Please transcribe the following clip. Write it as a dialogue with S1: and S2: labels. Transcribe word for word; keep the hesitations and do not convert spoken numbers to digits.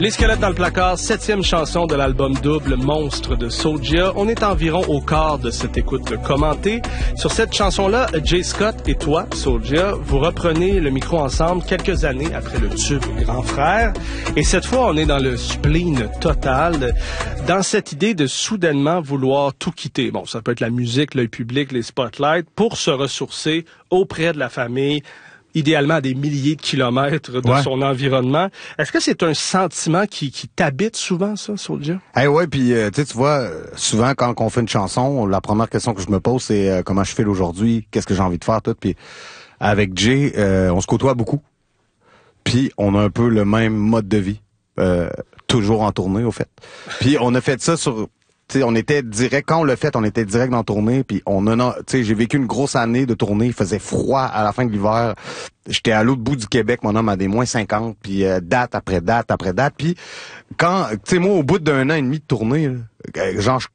S1: Les squelettes dans le placard, septième chanson de l'album double Monstre de Soulja. On est environ au quart de cette écoute commentée. Sur cette chanson-là, Jay Scott et toi, Soulja, vous reprenez le micro ensemble quelques années après le tube Grand Frère. Et cette fois, on est dans le spleen total, dans cette idée de soudainement vouloir tout quitter. Bon, ça peut être la musique, l'œil public, les spotlights, pour se ressourcer auprès de la famille, idéalement à des milliers de kilomètres de
S2: ouais.
S1: son environnement. Est-ce que c'est un sentiment qui, qui t'habite souvent, ça, Soulja?
S2: Eh ouais, puis euh, tu vois, souvent quand on fait une chanson, la première question que je me pose, c'est euh, comment je file aujourd'hui, qu'est-ce que j'ai envie de faire, tout. Puis avec Jay, euh, on se côtoie beaucoup, puis on a un peu le même mode de vie, euh, toujours en tournée, au fait. Puis on a fait ça sur... T'sais, on était direct, quand on l'a fait, on était direct dans la tournée, puis on a, tu sais, j'ai vécu une grosse année de tournée, il faisait froid à la fin de l'hiver, j'étais à l'autre bout du Québec, mon homme a des moins cinquante, puis euh, date après date après date, puis quand, tu sais, moi, au bout d'un an et demi de tournée, là, genre, je